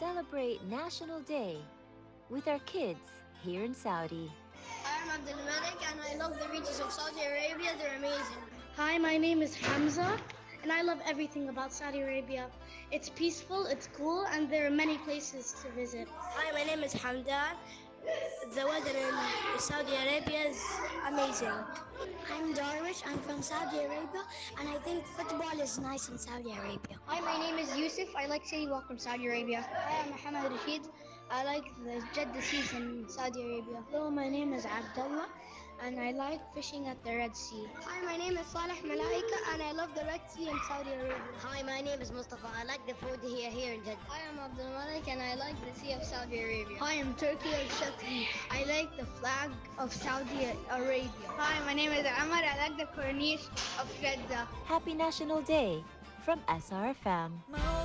celebrate National Day with our kids here in Saudi. I'm Abdul Malik and I love the beaches of Saudi Arabia. They're amazing. Hi, my name is Hamza and I love everything about Saudi Arabia. It's peaceful, it's cool, and there are many places to visit. Hi, my name is Hamdan. The weather in Saudi Arabia is amazing. I'm Darwish. I'm from Saudi Arabia, and I think football is nice in Saudi Arabia. Hi, my name is Yusuf. I like City Walk from Saudi Arabia. Hi, I'm Mohammed Rashid. I like the Jeddah Seas in Saudi Arabia. Hello, my name is Abdullah, and I like fishing at the Red Sea. Hi, my name is Saleh Malaika, and I love the Red Sea in Saudi Arabia. Hi, my name is Mustafa. I like the food here in Jeddah. Hi, I'm Abdul Malik, and I like the Sea of Saudi Arabia. Hi, I'm Turkey al-Shatri. I like the flag of Saudi Arabia. Hi, my name is Amar. I like the Corniche of Jeddah. Happy National Day from SRFM.